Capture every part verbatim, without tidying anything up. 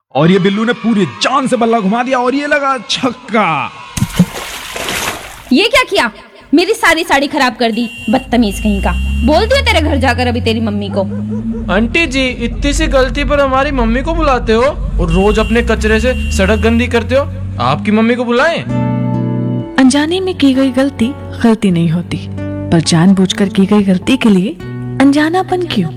और ये बिल्लू ने पूरी जान से बल्ला घुमा दिया और ये लगा छक्का। ये क्या किया? मेरी सारी साड़ी खराब कर दी, बदतमीज कहीं का। बोल दिया तेरे घर जाकर अभी तेरी मम्मी को। आंटी जी, इतनी सी गलती पर हमारी मम्मी को बुलाते हो और रोज अपने कचरे से सड़क गंदी करते हो। आपकी मम्मी को बुलाएं। अनजाने में की गई गलती गलती नहीं होती, पर जानबूझकर की गई गलती के लिए अनजानापन क्यों?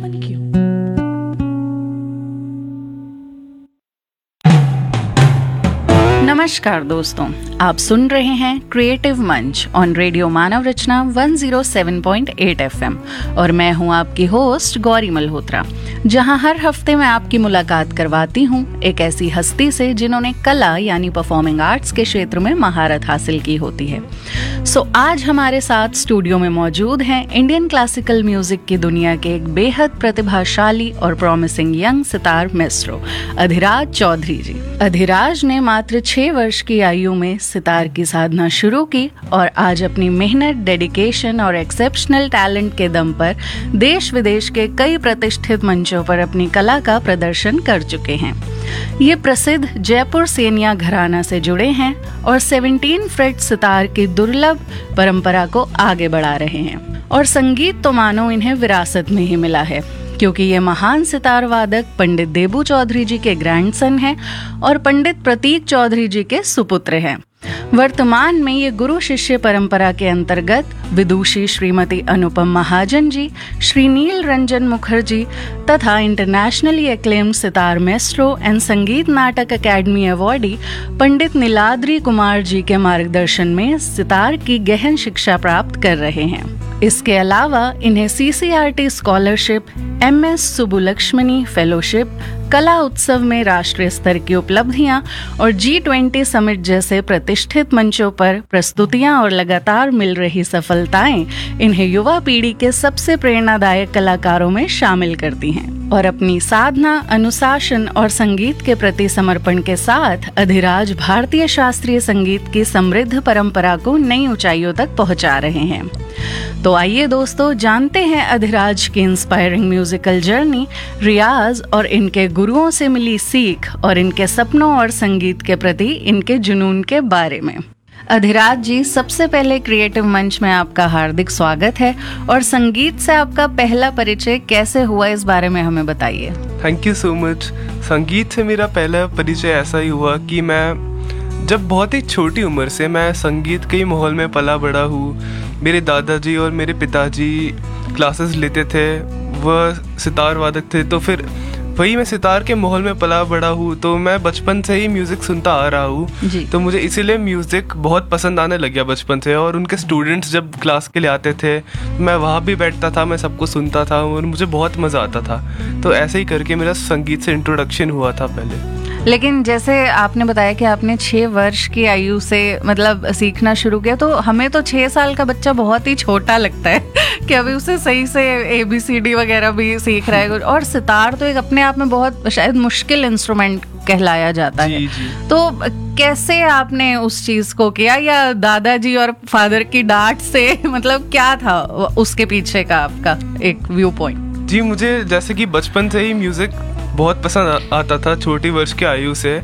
नमस्कार दोस्तों, आप सुन रहे हैं क्रिएटिव मंच on radio Manav Rachna one zero seven point eight FM और मैं हूं आपकी होस्ट गौरी मल्होत्रा, जहां हर हफ्ते मैं आपकी मुलाकात करवाती हूं एक ऐसी हस्ती से जिन्होंने कला यानी परफॉर्मिंग आर्ट्स के क्षेत्र में महारत हासिल की होती है। सो आज हमारे साथ स्टूडियो में मौजूद हैं इंडियन क्लासिकल म्यूजिक की दुनिया के एक बेहद प्रतिभाशाली और promising young sitar maestro Adhiraj Chaudhary जी। अधिराज ने मात्र छह वर्ष की आयु में सितार की साधना शुरू की और आज अपनी मेहनत, डेडिकेशन और एक्सेप्शनल टैलेंट के दम पर देश विदेश के कई प्रतिष्ठित मंचों पर अपनी कला का प्रदर्शन कर चुके हैं। ये प्रसिद्ध जयपुर सेनिया घराना से जुड़े हैं और सेवनटीन फ्रेट सितार की दुर्लभ परंपरा को आगे बढ़ा रहे हैं। और संगीत तो मानो इन्हें विरासत में ही मिला है, क्योंकि ये महान सितार वादक पंडित देबू चौधरी जी के ग्रैंडसन हैं और पंडित प्रतीक चौधरी जी के सुपुत्र हैं। वर्तमान में ये गुरु शिष्य परंपरा के अंतर्गत विदुषी श्रीमती अनुपम महाजन जी, श्री नील रंजन मुखर्जी तथा internationally acclaimed sitar maestro and संगीत नाटक अकेडमी अवॉर्डी पंडित नीलाद्री कुमार जी के मार्गदर्शन में सितार की गहन शिक्षा प्राप्त कर रहे हैं। इसके अलावा इन्हें सीसीआरटी स्कॉलरशिप, एमएस सुबुलक्ष्मणी फेलोशिप, कला उत्सव में राष्ट्रीय स्तर की उपलब्धियां और जी ट्वेंटी समिट जैसे प्रतिष्ठित मंचों पर प्रस्तुतियां और लगातार मिल रही सफलताएं इन्हें युवा पीढ़ी के सबसे प्रेरणादायक कलाकारों में शामिल करती हैं। और अपनी साधना, अनुशासन और संगीत के प्रति समर्पण के साथ अधिराज भारतीय शास्त्रीय संगीत की समृद्ध परंपरा को नई ऊंचाइयों तक पहुंचा रहे हैं। तो आइए दोस्तों, जानते हैं अधिराज की इंस्पायरिंग म्यूजिकल जर्नी, रियाज और इनके गुरुओं से मिली सीख और इनके सपनों और संगीत के प्रति इनके जुनून के बारे में। अधिराज जी, सबसे पहले क्रिएटिव मंच में आपका हार्दिक स्वागत है और संगीत से आपका पहला परिचय कैसे हुआ, इस बारे में हमें बताइए। Thank you so much. संगीत से मेरा पहला परिचय ऐसा ही हुआ कि मैं जब बहुत ही छोटी उम्र से मैं संगीत के ही माहौल में पला बड़ा हूँ। मेरे दादाजी और मेरे पिताजी क्लासेस लेते थे, वह सितार वादक थे, तो फिर वही मैं सितार के माहौल में पला बड़ा हूँ। तो मैं बचपन से ही म्यूज़िक सुनता आ रहा हूँ, तो मुझे इसीलिए म्यूज़िक बहुत पसंद आने लग गया बचपन से। और उनके स्टूडेंट्स जब क्लास के लिए आते थे, मैं वहाँ भी बैठता था, मैं सबको सुनता था और मुझे बहुत मज़ा आता था। तो ऐसे ही करके मेरा संगीत से इंट्रोडक्शन हुआ था पहले। लेकिन जैसे आपने बताया कि आपने छः वर्ष की आयु से मतलब सीखना शुरू किया, तो हमें तो छः साल का बच्चा बहुत ही छोटा लगता है कि अभी उसे सही से ए बी सी डी वगैरह भी सीख रहा है। और सितार तो एक अपने आप में बहुत शायद मुश्किल इंस्ट्रूमेंट कहलाया जाता है। तो कैसे आपने उस चीज़ को किया, या दादाजी और फादर की डांट से मतलब क्या था उसके पीछे का आपका एक व्यू पॉइंट? जी, मुझे जैसे कि बचपन से ही म्यूज़िक बहुत पसंद आता था, छोटी वर्ष की आयु से।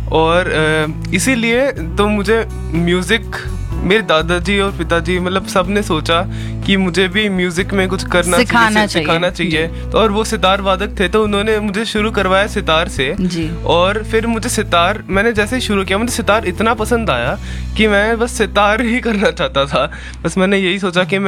और इसीलिए तो मुझे म्यूज़िक, मेरे दादाजी और पिताजी मतलब सब ने सोचा कि मुझे भी म्यूजिक में कुछ करना सिखाना चाहिए, सिखाना चाहिए। तो और वो सितार वादक थे, तो उन्होंने मुझे शुरू करवाया सितार से जी। और फिर मुझे सितार, मैंने जैसे ही शुरू किया, मुझे सितार इतना पसंद आया कि मैं बस सितार ही करना चाहता था। बस मैंने यही सोचा कि